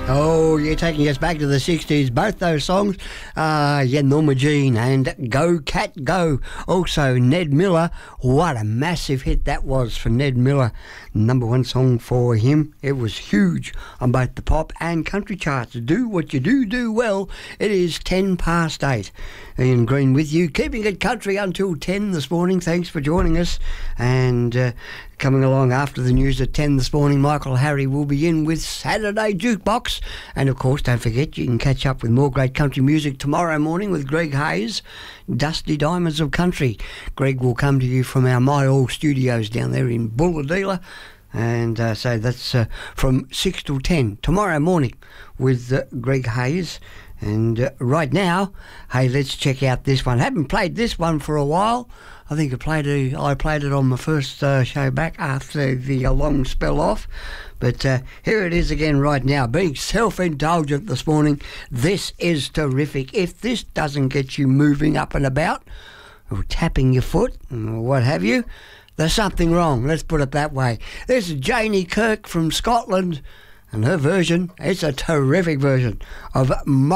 Oh, you're taking us back to the 60s, both those songs. Norma Jean and Go Cat Go. Also, Ned Miller. What a massive hit that was for Ned Miller. Number one song for him. It was huge on both the pop and country charts. Do what you do well. It is 10 past 8. Ian Green with you, keeping it country until 10 this morning. Thanks for joining us. And coming along after the news at 10 this morning, Michael Harry will be in with Saturday Jukebox. And of course, don't forget, you can catch up with more great country music tomorrow morning with Greg Hayes, Dusty Diamonds of Country. Greg will come to you from our My All studios down there in Bulahdelah. And so that's from 6 till 10 tomorrow morning with Greg Hayes. And right now, hey, let's check out this one. Haven't played this one for a while. I think I played it on my first show back after the long spell off. But here it is again right now, being self-indulgent this morning. This is terrific. If this doesn't get you moving up and about, or tapping your foot, or what have you, there's something wrong. Let's put it that way. This is Janie Kirk from Scotland, and her version, it's a terrific version of